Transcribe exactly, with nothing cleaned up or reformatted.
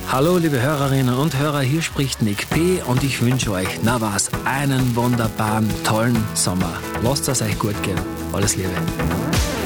Hallo liebe Hörerinnen und Hörer, hier spricht Nick P. und ich wünsche euch, na was, einen wunderbaren, tollen Sommer. Lasst es euch gut gehen. Alles Liebe.